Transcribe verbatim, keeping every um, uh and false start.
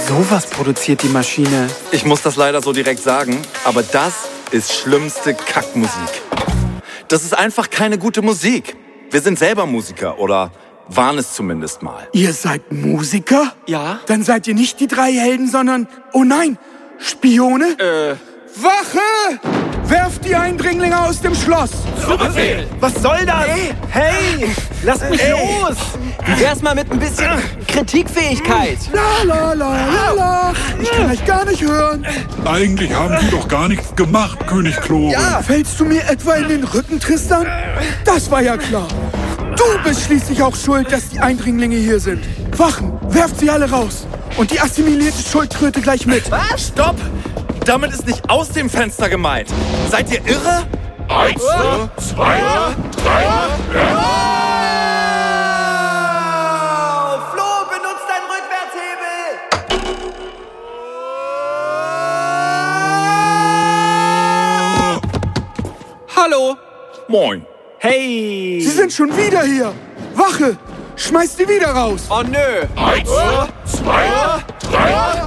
Sowas produziert die Maschine. Ich muss das leider so direkt sagen, aber das ist schlimmste Kackmusik. Das ist einfach keine gute Musik. Wir sind selber Musiker oder waren es zumindest mal. Ihr seid Musiker? Ja? Dann seid ihr nicht die drei Helden, sondern, oh nein, Spione? Äh... Wache! Werft die Eindringlinge aus dem Schloss! Was soll das? Hey, lasst mich los! Wie wär's mal mit ein bisschen Kritikfähigkeit? La la la la la! Ich kann euch gar nicht hören! Eigentlich haben die doch gar nichts gemacht, König Klore. Ja. Fällst du mir etwa in den Rücken, Tristan? Das war ja klar. Du bist schließlich auch schuld, dass die Eindringlinge hier sind. Wachen, werft sie alle raus. Und die assimilierte Schuldkröte gleich mit. Was? Stopp! Damit ist nicht aus dem Fenster gemeint. Seid ihr irre? Eins, zwei, drei, ja. Flo, benutzt deinen Rückwärtshebel! Hallo! Moin. Hey! Sie sind schon wieder hier. Wache, schmeißt die wieder raus. Oh nö! Eins, zwei, drei,